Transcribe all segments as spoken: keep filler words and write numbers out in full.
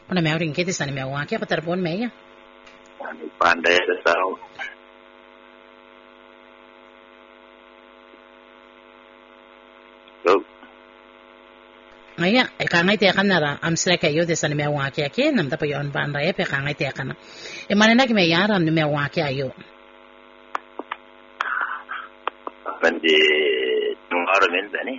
Kuna me aurin kiti sani me wake pa telepon me ya. Ani pandai tahu. Aya, e kangai te kana ra amsle ka yo de sani me wake ke nam ta pa yon banda e pe kangai te kana. E manena ki me yara ni me wake ayo. Pandi nungaro men bani.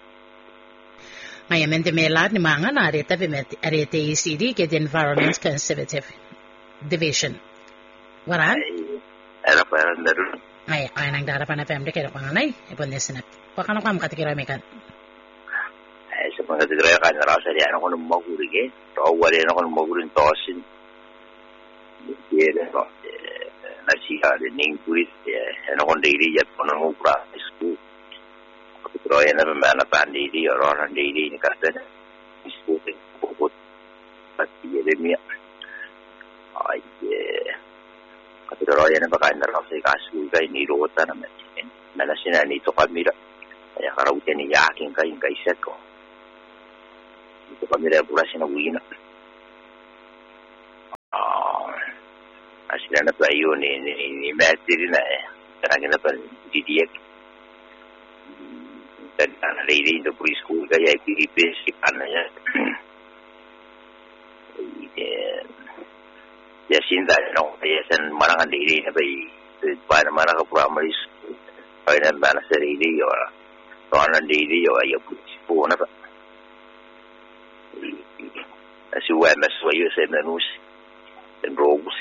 Aya mente me lad ni manga na areta pe me areta E C D ke the Environment Conservative Division. Waran? Era para ndaru. Aya, aya nang dara pa na pemde ke pa ngai e pon nesinap. Pa kana kam katikira me kan. Mga tigray ka na rasa diyan ako ng maguri ke to wala na ako ng maguri tosin diyan ko na siya de ning purit ano ko daily yat ko ng upra school pero yan na na pan daily or on daily ni kasi school ko at diyan mi ay pero yan na ba na rasa ka school kay ni rota na men na sina ni to kamera ay karawte ni yakin kay kay set ko itu kami dah pulasi nak wina. Ah, asalnya tu ayu ni ni ni mesti ni lah. Kerana kita pun didiak. Dan anak lady itu pergi sekolah gaya kiri basic anaknya. Dia cinta no, dia sen mana kan lady ni bayi. Pada mana ke primary school. Pada mana seri dia orang. Orang lady orang yang pergi sekolah apa. Si W M S wayo sa menus and rogues.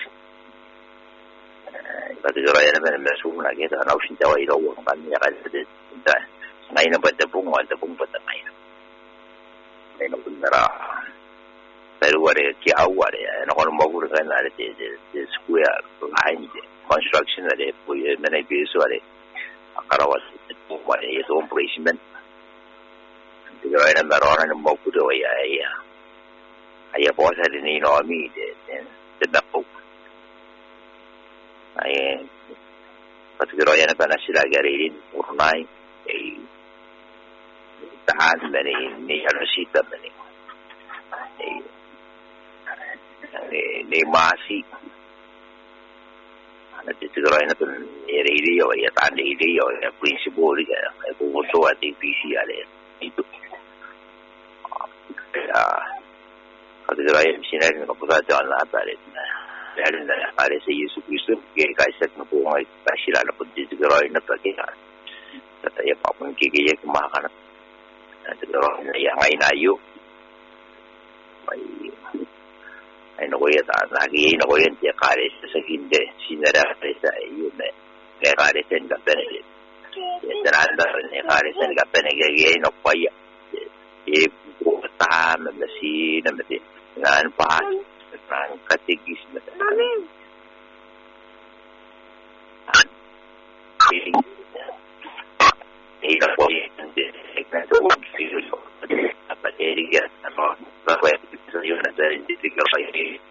Kasi kaya naman ang meso na kita na usin tawa ilo ang kanya kasi da ngayon na ba tabong wala tabong pa ngayon. Ngayon na nara pero wala kaya wala ano ko maguro ka na ate the square behind the construction na de po yung manaypiso wala akarawas po wala ito operation. Kasi kaya naman meron na maguro ay ay ay po sa din no mi de de da po ay patigro yan pa na sila garin urnay ay tahan mani ni ano sita mani ay ni masi ana patigro yan pa ni radio ay tan radio ay principal ga ay pumunto at P C ale ito ah Kasi kaya sinabi ng kapatid ang lahat na dahil na nakali sa Yesu Cristo kaya kaisak na po ngayon sila na po dito gawin na pagkita at ay pa po kikiyay kumakanap at gawin na yung inayo ay ay nakuya ta nagiging nakuya tiya kali sa hindi sinarapre sa yun na kaya kali sa nga benefit tananda niya kali sa nga benefit kaya nakuya e tahan na si na mati ngan pas nang kategis na amin ila po yung segmento apa area ano ba web so yun na sa hindi ka